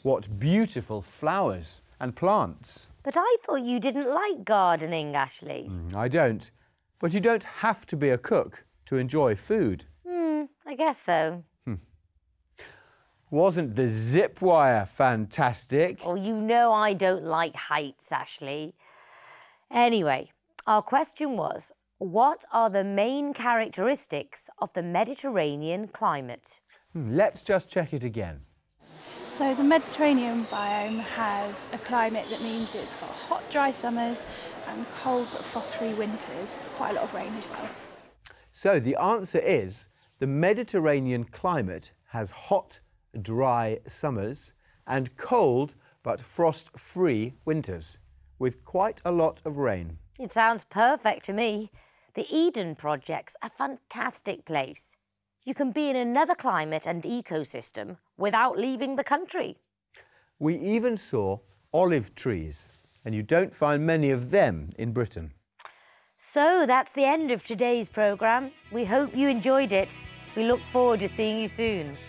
What beautiful flowers and plants. But I thought you didn't like gardening, Ashley. I don't. But you don't have to be a cook to enjoy food. I guess so. Wasn't the zip wire fantastic? Oh, you know I don't like heights, Ashley. Anyway, our question was, what are the main characteristics of the Mediterranean climate? Let's just check it again. So the Mediterranean biome has a climate that means it's got hot, dry summers and cold but frost-free winters, quite a lot of rain as well. So the answer is the Mediterranean climate has hot, dry summers and cold but frost-free winters with quite a lot of rain. It sounds perfect to me. The Eden Project's a fantastic place. You can be in another climate and ecosystem without leaving the country. We even saw olive trees, and you don't find many of them in Britain. So that's the end of today's programme. We hope you enjoyed it. We look forward to seeing you soon.